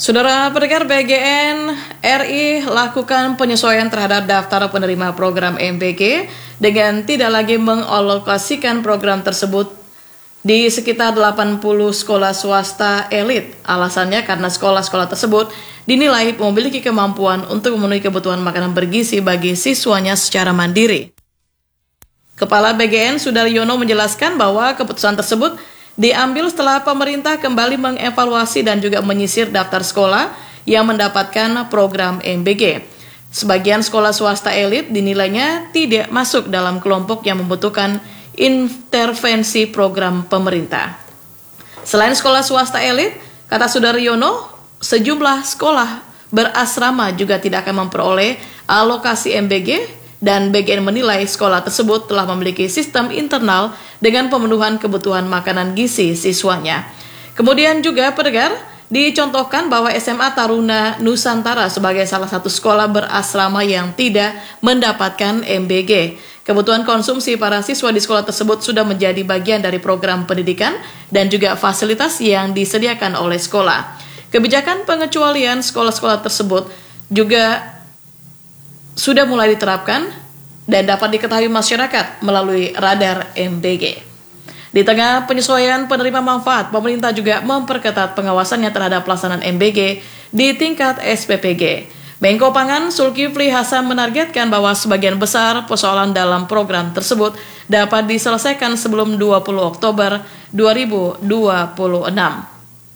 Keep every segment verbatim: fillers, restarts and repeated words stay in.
Saudara pendengar, B G N R I lakukan penyesuaian terhadap daftar penerima program M B G dengan tidak lagi mengalokasikan program tersebut di sekitar delapan puluh sekolah swasta elit. Alasannya karena sekolah-sekolah tersebut dinilai memiliki kemampuan untuk memenuhi kebutuhan makanan bergizi bagi siswanya secara mandiri. Kepala B G N Sudaryono menjelaskan bahwa keputusan tersebut diambil setelah pemerintah kembali mengevaluasi dan juga menyisir daftar sekolah yang mendapatkan program M B G. Sebagian sekolah swasta elit dinilainya tidak masuk dalam kelompok yang membutuhkan intervensi program pemerintah. Selain sekolah swasta elit, kata Sudaryono, sejumlah sekolah berasrama juga tidak akan memperoleh alokasi M B G, dan B G N menilai sekolah tersebut telah memiliki sistem internal dengan pemenuhan kebutuhan makanan gizi siswanya. Kemudian juga pendengar, dicontohkan bahwa S M A Taruna Nusantara sebagai salah satu sekolah berasrama yang tidak mendapatkan M B G. Kebutuhan konsumsi para siswa di sekolah tersebut sudah menjadi bagian dari program pendidikan dan juga fasilitas yang disediakan oleh sekolah. Kebijakan pengecualian sekolah-sekolah tersebut juga sudah mulai diterapkan dan dapat diketahui masyarakat melalui radar M B G. Di tengah penyesuaian penerima manfaat, pemerintah juga memperketat pengawasannya terhadap pelaksanaan M B G di tingkat S P P G. Menko Pangan Zulkifli Hasan menargetkan bahwa sebagian besar persoalan dalam program tersebut dapat diselesaikan sebelum dua puluh Oktober dua ribu dua puluh enam.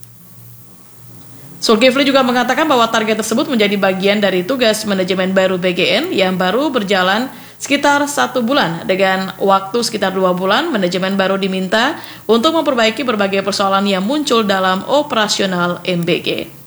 Zulkifli juga mengatakan bahwa target tersebut menjadi bagian dari tugas manajemen baru B G N yang baru berjalan sekitar satu bulan. Dengan waktu sekitar dua bulan, manajemen baru diminta untuk memperbaiki berbagai persoalan yang muncul dalam operasional M B G.